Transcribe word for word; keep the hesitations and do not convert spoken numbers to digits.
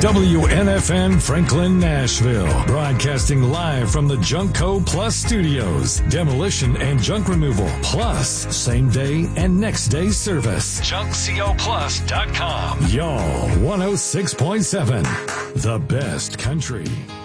W N F N Franklin, Nashville. Broadcasting live from the Junkco Plus Studios. Demolition and junk removal. Plus, same day and next day service. junk co plus dot com. Y'all, one oh six point seven. The best country.